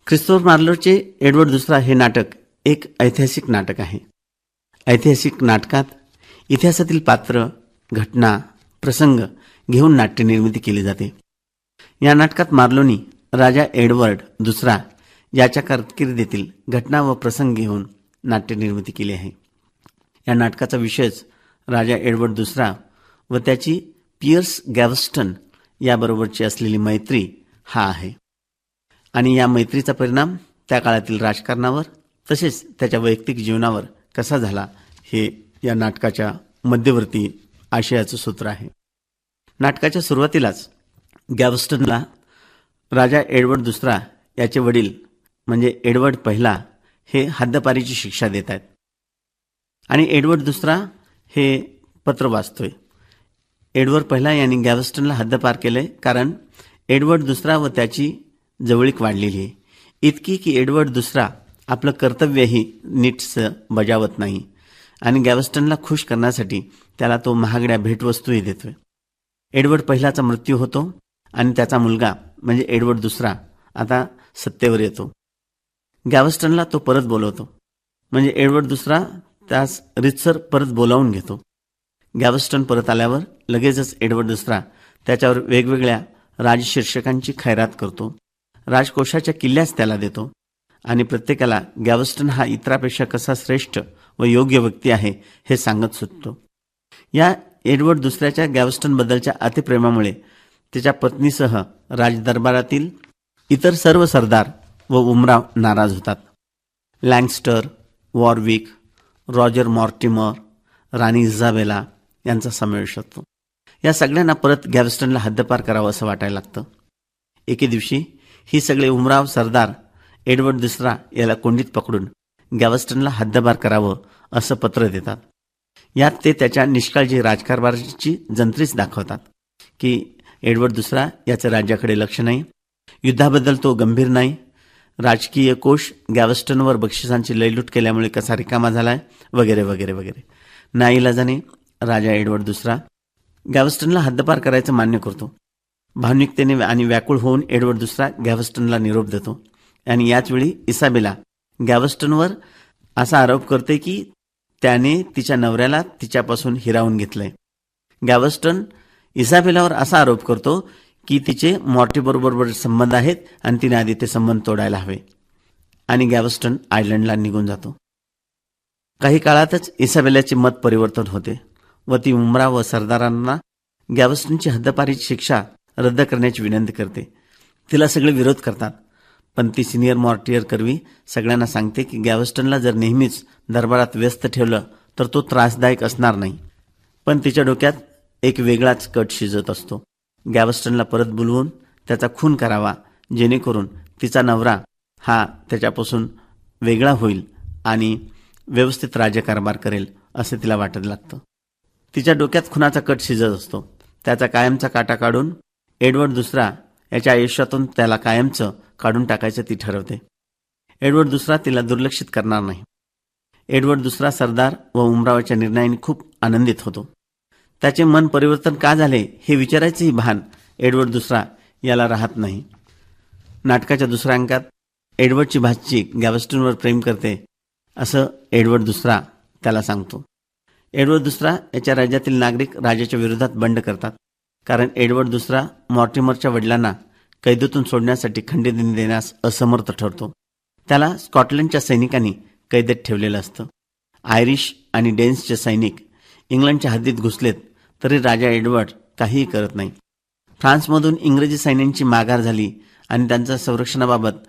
Christopher मार्लोचे Edward दुसरा हे नाटक एक ऐतिहासिक नाटक आहे. ऐतिहासिक नाटकात इतिहासातील पात्र, घटना, प्रसंग घेऊन नाट्यनिर्मिती केली जाते. या नाटकात मार्लोनी राजा एडवर्ड दुसरा याच्या कारकिर्दीतील घटना व प्रसंग घेऊन नाट्यनिर्मिती केली आहे. या नाटकाचा विषयच राजा एडवर्ड दुसरा व त्याची पियर्स गॅव्हस्टन याबरोबरची असलेली मैत्री हा आहे. आणि या मैत्रीचा परिणाम त्या काळातील राजकारणावर तसेच त्याच्या वैयक्तिक जीवनावर कसा झाला हे या नाटकाच्या मध्यवर्ती आशयाचं सूत्र आहे. नाटकाच्या सुरुवातीलाच गॅव्हस्टनला राजा एडवर्ड दुसरा याचे वडील म्हणजे एडवर्ड पहिला हे हद्दपारीची शिक्षा देत आहेत. आणि एडवर्ड दुसरा हे पत्र वाचतोय. एडवर्ड पहिला यांनी गॅव्हस्टनला हद्दपार केलंय कारण एडवर्ड दुसरा व त्याची जवळीक वाढलेली आहे. इतकी की एडवर्ड दुसरा आपलं कर्तव्यही नीटसं बजावत नाही आणि गॅव्हस्टनला खुश करण्यासाठी त्याला तो महागड्या भेटवस्तूही देतोय. एडवर्ड पहिलाचा मृत्यू होतो आणि त्याचा मुलगा म्हणजे एडवर्ड दुसरा आता सत्तेवर येतो. गॅव्हस्टनला तो परत बोलवतो म्हणजे एडवर्ड दुसरा त्यास रितसर परत बोलावून घेतो. गॅव्हस्टन परत आल्यावर लगेचच एडवर्ड दुसरा त्याच्यावर वेगवेगळ्या राजशीर्षकांची खैरात करतो. राजकोषाच्या किल्ल्याच त्याला देतो आणि प्रत्येकाला गॅव्हस्टन हा इतरापेक्षा कसा श्रेष्ठ व योग्य व्यक्ती आहे हे सांगत सुटतो. या एडवर्ड दुसऱ्याच्या गॅव्हस्टनबद्दलच्या अतिप्रेमामुळे त्याच्या पत्नीसह राजदरबारातील इतर सर्व सरदार व उमराव नाराज होतात. लँगस्टर, वॉरविक, रॉजर मॉर्टिमर, राणी इझाबेला यांचा समावेश होतो. या सगळ्यांना परत गॅव्हस्टनला हद्दपार करावं असं वाटायला लागतं. एके दिवशी ही सगळे उमराव सरदार एडवर्ड दुसरा याला कोंडीत पकडून गॅव्हस्टनला हद्दपार करावं असं पत्र देतात. यात ते त्याच्या निष्काळजी राजकारभाराची जंत्रीच दाखवतात की एडवर्ड दुसरा याचं राज्याकडे लक्ष नाही, युद्धाबद्दल तो गंभीर नाही, राजकीय कोष गॅव्हस्टनवर बक्षिसांची लयलूट केल्यामुळे कसा रिकामा झालाय वगैरे वगैरे वगैरे. नाईलाजाने राजा एडवर्ड दुसरा गॅव्हस्टनला हद्दपार करायचं मान्य करतो. भावनिकतेने आणि व्याकुळ होऊन एडवर्ड दुसरा गॅव्हस्टनला निरोप देतो आणि याचवेळी इसाबेला गॅव्हस्टनवर असा आरोप करते की त्याने तिच्या नवऱ्याला तिच्यापासून हिरावून घेतलंय. गॅव्हस्टन इसाबेलावर असा आरोप करतो की तिचे मॉर्टिबरोबर संबंध आहेत आणि तिने आधी ते संबंध तोडायला हवे आणि गॅव्हस्टन आयर्लंडला निघून जातो. काही काळातच इसाबेलाचे मत परिवर्तन होते व ती उमराव व सरदारांना गॅव्हस्टनची हद्दपारीची शिक्षा रद्द करण्याची विनंती करते. तिला सगळे विरोध करतात पण ती सिनियर मॉर्टियर करवी सगळ्यांना सांगते की गॅव्हस्टनला जर नेहमीच दरबारात व्यस्त ठेवलं तर तो त्रासदायक असणार नाही. पण तिच्या डोक्यात एक वेगळाच कट शिजत असतो. गॅव्हस्टनला परत बोलवून त्याचा खून करावा जेणेकरून तिचा नवरा हा त्याच्यापासून वेगळा होईल आणि व्यवस्थित राज्यकारभार करेल असं तिला वाटत लागतं. तिच्या डोक्यात खुनाचा कट शिजत असतो. त्याचा कायमचा काटा काढून एडवर्ड दुसरा याच्या आयुष्यातून त्याला कायमचं काढून टाकायचं ती ठरवते. एडवर्ड दुसरा तिला दुर्लक्षित करणार नाही. एडवर्ड दुसरा सरदार व उमरावाच्या निर्णयाने खूप आनंदित होतो. त्याचे मन परिवर्तन का झाले हे विचारायचंही भान एडवर्ड दुसरा याला राहत नाही. नाटकाच्या दुसऱ्या अंकात एडवर्डची भाची गॅव्हस्टनवर प्रेम करते असं एडवर्ड दुसरा त्याला सांगतो. एडवर्ड दुसरा याच्या राज्यातील नागरिक राजाच्या विरोधात बंड करतात कारण एडवर्ड दुसरा मॉर्टिमरच्या वडिलांना कैदेतून सोडण्यासाठी खंडणी देण्यास असमर्थ ठरतो. त्याला स्कॉटलंडच्या सैनिकांनी कैदेत ठेवलेलं असतं. आयरिश आणि डेन्सचे सैनिक इंग्लंडच्या हद्दीत घुसलेत तरी राजा एडवर्ड काहीही करत नाही. फ्रान्समधून इंग्रजी सैन्यांची माघार झाली आणि त्यांच्या संरक्षणाबाबत